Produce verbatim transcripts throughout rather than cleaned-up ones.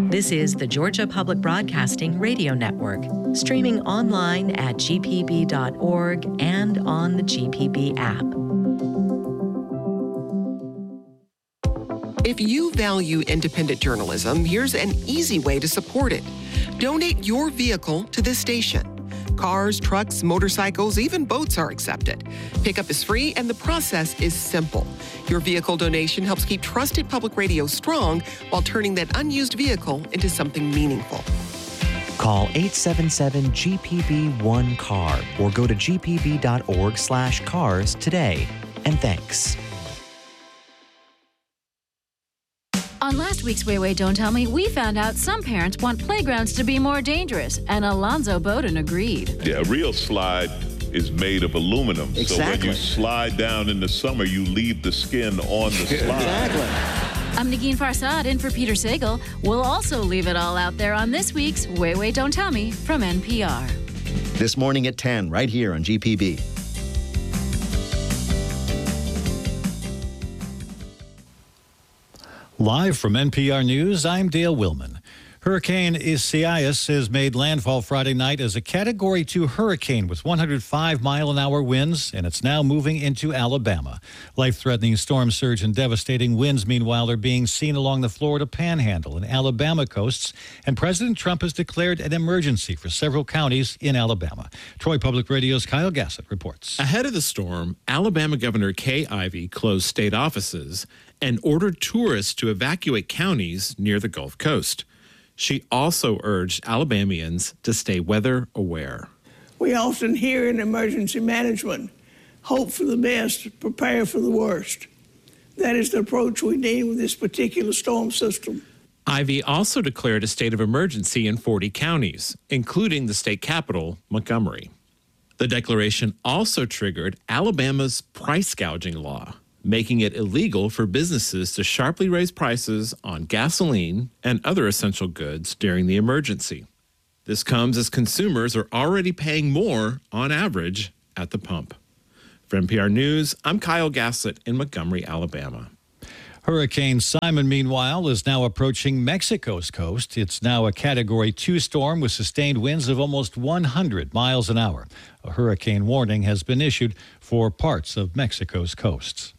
This is the Georgia Public Broadcasting Radio Network, streaming online at g p b dot org and on the G P B app. If you value independent journalism, here's an easy way to support it. Donate your vehicle to this station. Cars, trucks, motorcycles, even boats are accepted. Pickup is free and the process is simple. Your vehicle donation helps keep trusted public radio strong while turning that unused vehicle into something meaningful. Call eight seven seven G P B one C A R or go to g p b dot org slash cars today. And thanks. On last week's Wait, Wait, Don't Tell Me, we found out some parents want playgrounds to be more dangerous, and Alonzo Bowden agreed. Yeah, a real slide is made of aluminum. Exactly. So when you slide down in the summer, you leave the skin on the slide. Exactly. I'm Negin Farsad in for Peter Sagal. We'll also leave it all out there on this week's Wait, Wait, Don't Tell Me from N P R. This morning at ten, right here on G P B. Live from N P R News, I'm Dale Willman. Hurricane Isaias has made landfall Friday night as a Category two hurricane with one hundred five mile an hour winds, and it's now moving into Alabama. Life-threatening storm surge and devastating winds, meanwhile, are being seen along the Florida Panhandle and Alabama coasts, and President Trump has declared an emergency for several counties in Alabama. Troy Public Radio's Kyle Gassett reports. Ahead of the storm, Alabama Governor Kay Ivey closed state offices and ordered tourists to evacuate counties near the Gulf Coast. She also urged Alabamians to stay weather aware. We often hear in emergency management, hope for the best, prepare for the worst. That is the approach we need with this particular storm system. Ivey also declared a state of emergency in forty counties, including the state capital, Montgomery. The declaration also triggered Alabama's price gouging law, making it illegal for businesses to sharply raise prices on gasoline and other essential goods during the emergency. This comes as consumers are already paying more, on average, at the pump. For N P R News, I'm Kyle Gassett in Montgomery, Alabama. Hurricane Simon, meanwhile, is now approaching Mexico's coast. It's now a Category two storm with sustained winds of almost one hundred miles an hour. A hurricane warning has been issued for parts of Mexico's coasts.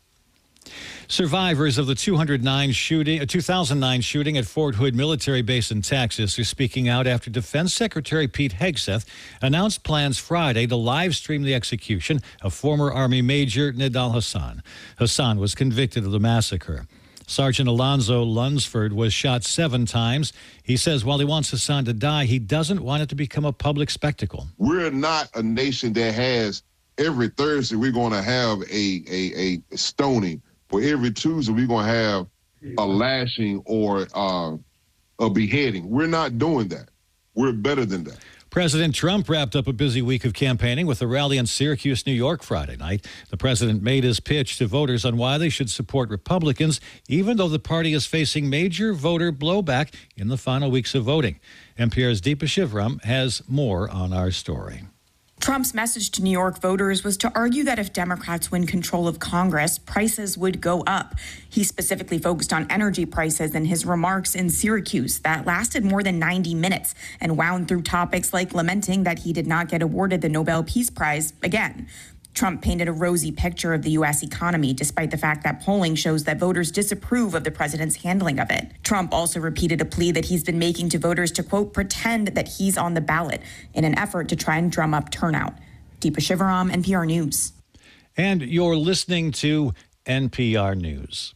Survivors of the two thousand nine shooting, two thousand nine shooting at Fort Hood Military Base in Texas are speaking out after Defense Secretary Pete Hegseth announced plans Friday to live stream the execution of former Army Major Nidal Hasan. Hasan was convicted of the massacre. Sergeant Alonzo Lunsford was shot seven times. He says while he wants Hasan to die, he doesn't want it to become a public spectacle. We're not a nation that has every Thursday we're going to have a, a, a stoning. For every Tuesday, we're going to have a lashing or uh, a beheading. We're not doing that. We're better than that. President Trump wrapped up a busy week of campaigning with a rally in Syracuse, New York, Friday night. The president made his pitch to voters on why they should support Republicans, even though the party is facing major voter blowback in the final weeks of voting. N P R's Deepa Shivaram has more on our story. Trump's message to New York voters was to argue that if Democrats win control of Congress, prices would go up. He specifically focused on energy prices in his remarks in Syracuse that lasted more than ninety minutes and wound through topics like lamenting that he did not get awarded the Nobel Peace Prize again. Trump painted a rosy picture of the U S economy, despite the fact that polling shows that voters disapprove of the president's handling of it. Trump also repeated a plea that he's been making to voters to, quote, pretend that he's on the ballot in an effort to try and drum up turnout. Deepa Shivaram, N P R News. And you're listening to N P R News.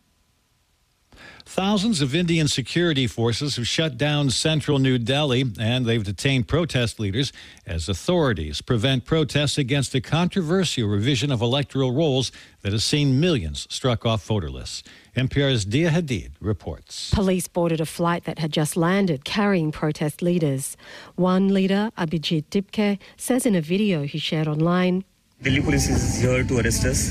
Thousands of Indian security forces have shut down central New Delhi, and they've detained protest leaders as authorities prevent protests against a controversial revision of electoral rolls that has seen millions struck off voter lists. N P R's Dia Hadid reports. Police boarded a flight that had just landed carrying protest leaders. One leader, Abhijit Dipke, says in a video he shared online, Delhi police is here to arrest us.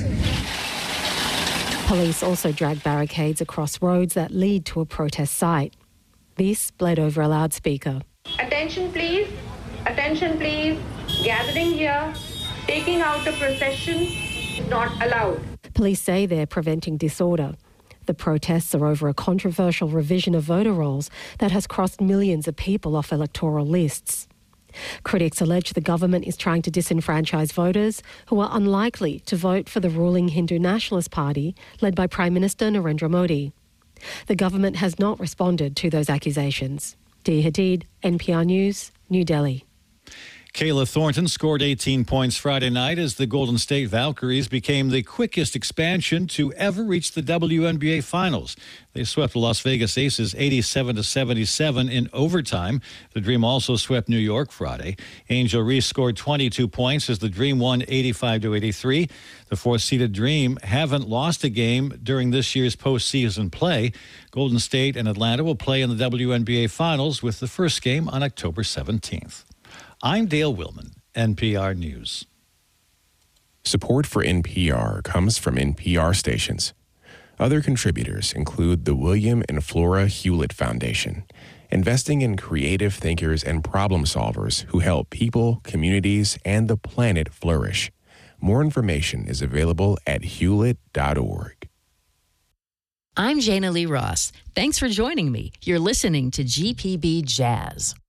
Police also dragged barricades across roads that lead to a protest site. This bled over a loudspeaker. Attention please, attention please, gathering here, taking out a procession is not allowed. Police say they're preventing disorder. The protests are over a controversial revision of voter rolls that has crossed millions of people off electoral lists. Critics allege the government is trying to disenfranchise voters who are unlikely to vote for the ruling Hindu Nationalist Party led by Prime Minister Narendra Modi. The government has not responded to those accusations. Dee Hadid, N P R News, New Delhi. Kayla Thornton scored eighteen points Friday night as the Golden State Valkyries became the quickest expansion to ever reach the W N B A Finals. They swept the Las Vegas Aces eighty-seven to seventy-seven in overtime. The Dream also swept New York Friday. Angel Reese scored twenty-two points as the Dream won eighty-five to eighty-three. The fourth-seeded Dream haven't lost a game during this year's postseason play. Golden State and Atlanta will play in the W N B A Finals with the first game on October seventeenth. I'm Dale Willman, N P R News. Support for N P R comes from N P R stations. Other contributors include the William and Flora Hewlett Foundation, investing in creative thinkers and problem solvers who help people, communities, and the planet flourish. More information is available at hewlett dot org. I'm Jana Lee Ross. Thanks for joining me. You're listening to G P B Jazz.